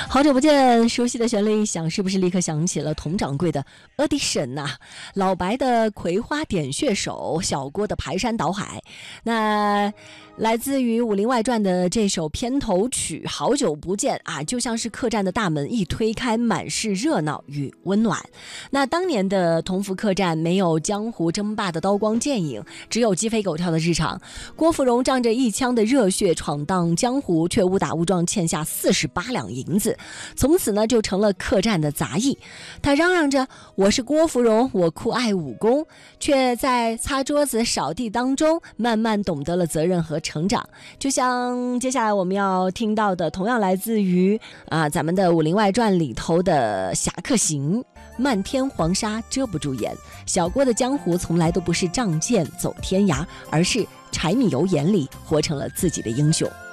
好久不见，熟悉的旋律一响，是不是立刻想起了佟掌柜的 Audition 呐？老白的葵花点穴手，小郭的排山倒海。那来自于《武林外传》的这首片头曲《好久不见》啊，就像是客栈的大门一推开，满是热闹与温暖。那当年的同福客栈没有江湖争霸的刀光剑影，只有鸡飞狗跳的日常。郭芙蓉仗着一腔的热血闯荡江湖，却误打误撞欠下48两银子，从此呢就成了客栈的杂役。他嚷嚷着我是郭芙蓉，我酷爱武功，却在擦桌子扫地当中慢慢懂得了责任和成长。就像接下来我们要听到的，同样来自于咱们的《武林外传》里头的侠客行，漫天黄沙遮不住眼。小郭的江湖从来都不是仗剑走天涯，而是柴米油盐里活成了自己的英雄。